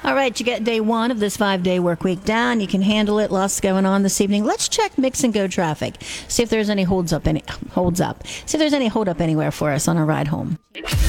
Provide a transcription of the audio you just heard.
All right, you get day one of this 5-day work week down. You can handle it. Lots going on this evening. Let's check Mix and Go traffic. See if there's any holds up. See if there's any hold up anywhere for us on our ride home.